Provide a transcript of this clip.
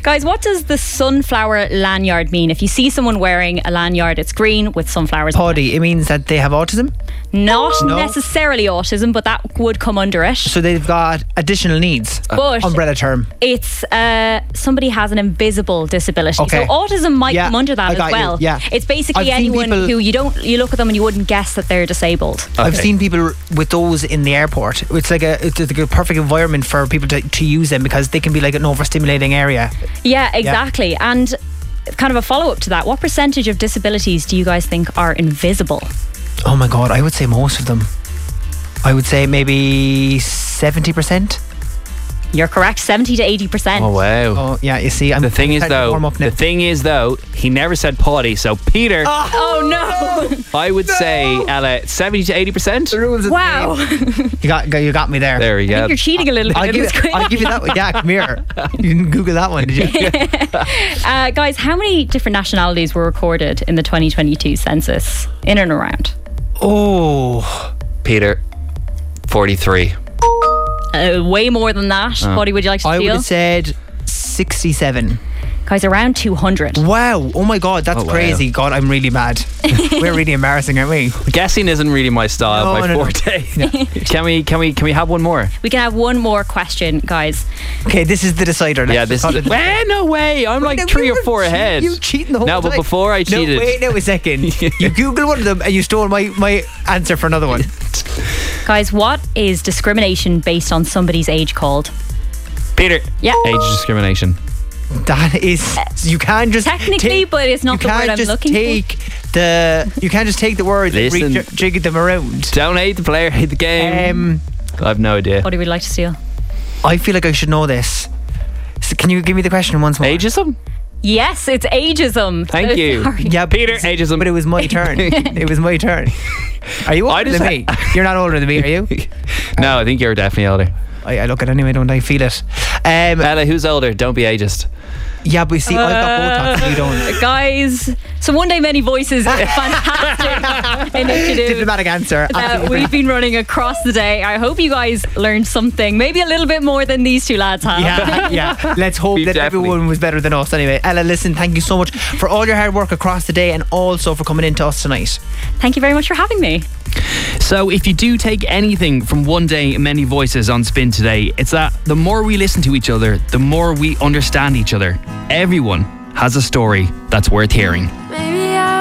Guys, what does the sunflower lanyard mean? If you see someone wearing a lanyard, it's green with sunflowers. Paddy, it means that they have autism? Not necessarily autism, but that would come under it. So they've got additional needs. But umbrella term. It's somebody has an invisible disability. Okay. So autism might come under that as well. Yeah. It's basically anyone who you look at them and you wouldn't guess that they're disabled. Okay. I've seen people with those in the airport. It's like a perfect environment for people to use them because they can be like an overstimulating area. Yeah, exactly. And kind of a follow-up to that, what percentage of disabilities do you guys think are invisible? Oh my God, I would say most of them. I would say maybe 70%. You're correct, 70 to 80%. Oh wow. Oh yeah, you see, The thing is though, he never said Paddy. So Peter, Oh no! I would say Ella, 70 to 80%. Wow. You got me there. There we I go. think you're cheating a little bit. I'll give you that one. Yeah, come here. You didn't Google that one, did you? Guys, how many different nationalities were recorded in the 2022 census in and around? Oh, Peter, 43. Way more than that. What would you like to I would steal? have said 67. Guys, around 200. Wow. Oh my God, that's Oh, wow. crazy. God, I'm really mad. We're really embarrassing, aren't we? Guessing isn't really my style, my forte. Can we have one more? We can have one more question, guys. Okay, this is the decider. Yeah, this is. No way. I'm like 3 or 4 ahead. You cheating the whole time. No, but before I cheated. No, wait now a second. You Googled one of them and you stole my answer for another one. Guys, what is discrimination based on somebody's age called? Peter. Yeah. Age discrimination. That is, you can't just Technically, but it's not the word I'm looking for. You can't just take the words and Listen. rejig them around. Don't hate the player, hate the game. I have no idea. What do we like to steal? I feel like I should know this. So can you give me the question once more? Ageism? Yes, it's ageism. Thank you. Sorry. Yeah, Peter, ageism. But it was my turn. It was my turn. Are you older than me? You're not older than me, are you? No, I think you're definitely older. I look at it anyway, don't I? Feel it. Ella, who's older? Don't be ageist. Yeah, but you see, I've got Botox and you don't. Guys, so One Day Many Voices is a fantastic initiative Diplomatic answer. that we've been running across the day. I hope you guys learned something, maybe a little bit more than these two lads have. Yeah. Let's hope that Definitely. everyone was better than us anyway. Ella, listen, thank you so much for all your hard work across the day and also for coming in to us tonight. Thank you very much for having me. So if you do take anything from One Day Many Voices on Spin today, it's that the more we listen to each other, the more we understand each other. Everyone has a story that's worth hearing.